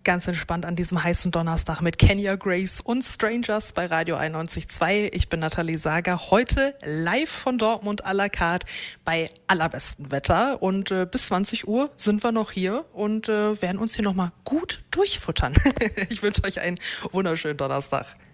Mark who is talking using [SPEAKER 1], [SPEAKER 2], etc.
[SPEAKER 1] Ganz entspannt an diesem heißen Donnerstag mit Kenya Grace und Strangers bei Radio 91.2. Ich bin Nathalie Sager, heute live von Dortmund à la carte bei allerbestem Wetter. Und bis 20 Uhr sind wir noch hier und werden uns hier nochmal gut durchfuttern. Ich wünsche euch einen wunderschönen Donnerstag.